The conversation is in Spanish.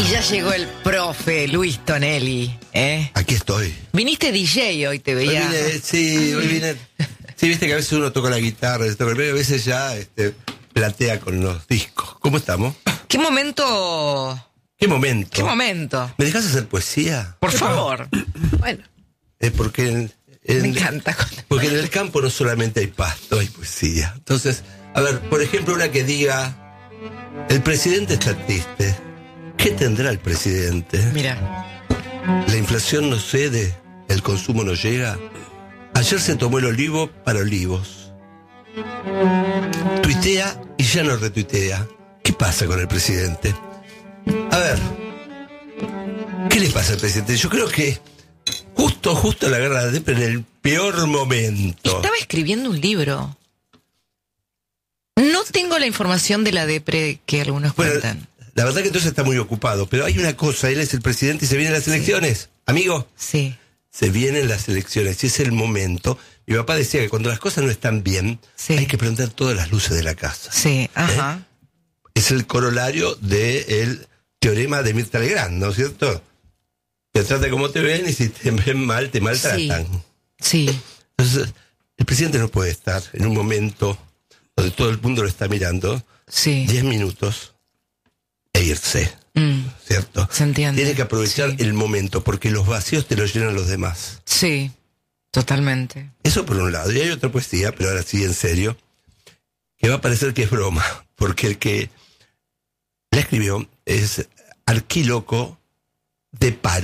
Y ya llegó el profe Luis Tonelli, ¿eh? Aquí estoy. Viniste DJ hoy, te veía. Hoy vine. Sí, viste que a veces uno toca la guitarra, pero a veces ya platea con los discos. ¿Cómo estamos? ¿Qué momento? ¿Qué momento? ¿Qué momento? ¿Me dejas hacer poesía? Por favor. Bueno. Porque me encanta. Porque en el campo no solamente hay pasto, hay poesía. Entonces, a ver, por ejemplo, una que diga: el presidente está triste. ¿Qué tendrá el presidente? Mira. La inflación no cede, el consumo no llega. Ayer se tomó el olivo para olivos. Tuitea y ya no retuitea. ¿Qué pasa con el presidente? A ver, ¿qué le pasa al presidente? Yo creo que justo la guerra de Depre, en el peor momento. Estaba escribiendo un libro. No tengo la información de la Depre que algunos cuentan. La verdad que entonces está muy ocupado, pero hay una cosa: él es el presidente y se vienen las elecciones. Amigo, sí. Se vienen las elecciones y es el momento. Mi papá decía que cuando las cosas no están bien, hay que prender todas las luces de la casa. Sí, ajá. Es el corolario del teorema de Mirta Legrand, ¿no es cierto? Te trata como te ven y si te ven mal, te maltratan. Sí. Entonces, el presidente no puede estar en un momento donde todo el mundo lo está mirando, 10 minutos e irse, ¿cierto? Se entiende. Tiene que aprovechar el momento, porque los vacíos te los llenan los demás. Sí, totalmente. Eso por un lado. Y hay otra poesía, pero ahora sí, en serio, que va a parecer que es broma, porque el que la escribió es Arquíloco de Paro.